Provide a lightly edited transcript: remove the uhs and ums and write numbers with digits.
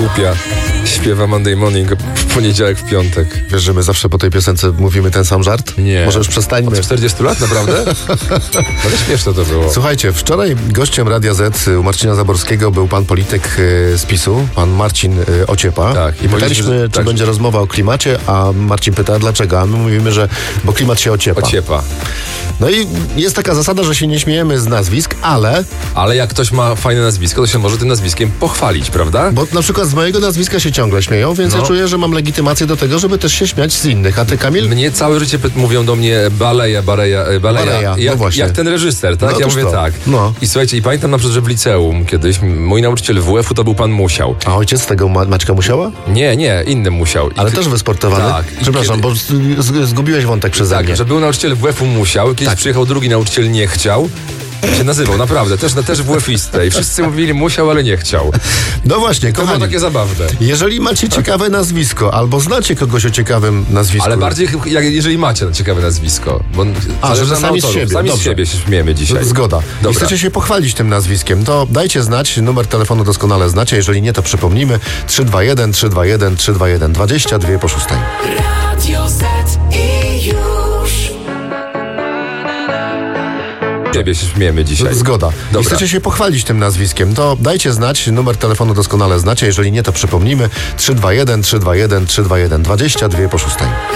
głupia. Śpiewa Monday Morning w poniedziałek, w piątek. Wiesz, że my zawsze po tej piosence mówimy ten sam żart? Nie. Może już przestańmy. Od 40 lat, naprawdę? Ale śmieszne to było. Słuchajcie, wczoraj gościem Radia Z u Marcina Zaborskiego był pan polityk z PiS-u, pan Marcin Ociepa. Tak. I pytaliśmy, czy będzie rozmowa o klimacie, a Marcin pyta, dlaczego? A my mówimy, że bo klimat się ociepa. Ociepa. No i jest taka zasada, że się nie śmiejemy z nazwisk, Ale jak ktoś ma fajne nazwisko, to się może tym nazwiskiem pochwalić, prawda? bo na przykład z mojego nazwiska się ciągle śmieją, więc ja czuję, że mam legitymację do tego, żeby też się śmiać z innych. A ty, Kamil? Mnie całe życie mówią do mnie Baleja. Baleja, no właśnie. Jak ten reżyser, tak? No Ja otóż mówię to. tak. No. I słuchajcie, i pamiętam na przykład, że w liceum kiedyś mój nauczyciel WF-u to był pan Musiał. A ojciec tego Maćka Musiała? Nie, inny Musiał. Ale też wysportowany? Tak. I Przepraszam, bo zgubiłeś wątek przeze mnie. że był nauczyciel WF-u Musiał, kiedyś przyjechał drugi nauczyciel nie chciał. Się nazywał, naprawdę, też WF-istę. I wszyscy mówili musiał, ale nie chciał. No właśnie, To było kochani. takie zabawne. Jeżeli macie ciekawe nazwisko, albo znacie kogoś o ciekawym nazwisku. Ale bardziej, jeżeli macie ciekawe nazwisko. Bo że nam sami z autorów. siebie, Sami z dobrze. siebie się śmiejemy dzisiaj. Zgoda. Dobra. I chcecie się pochwalić tym nazwiskiem, to dajcie znać. Numer telefonu doskonale znacie. Jeżeli nie, to przypomnimy. 321 321 321 22 po 6. Radio Z i już. Siebie się śmiejemy dzisiaj. Zgoda. I Dobra. chcecie się pochwalić tym nazwiskiem, to dajcie znać. Numer telefonu doskonale znacie. Jeżeli nie, to przypomnimy. 321 321 321 22 po 6.